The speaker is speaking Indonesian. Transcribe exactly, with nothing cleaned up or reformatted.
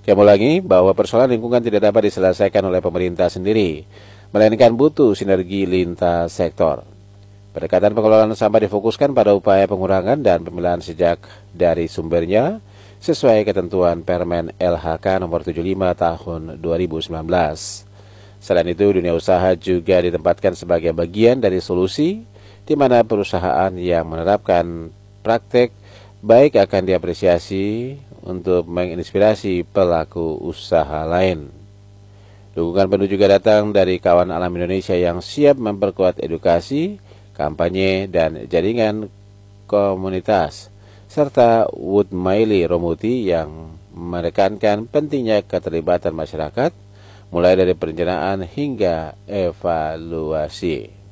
Dia mengulangi bahwa persoalan lingkungan tidak dapat diselesaikan oleh pemerintah sendiri, melainkan butuh sinergi lintas sektor. Pendekatan pengelolaan sampah difokuskan pada upaya pengurangan dan pemilahan sejak dari sumbernya, sesuai ketentuan Permen L H K nomor tujuh puluh lima tahun dua ribu sembilan belas. Selain itu, dunia usaha juga ditempatkan sebagai bagian dari solusi, di mana perusahaan yang menerapkan praktek baik akan diapresiasi untuk menginspirasi pelaku usaha lain. Dukungan penuh juga datang dari kawan alam Indonesia yang siap memperkuat edukasi, kampanye, dan jaringan komunitas, serta Wood Maili Romuti yang menekankan pentingnya keterlibatan masyarakat, mulai dari perencanaan hingga evaluasi.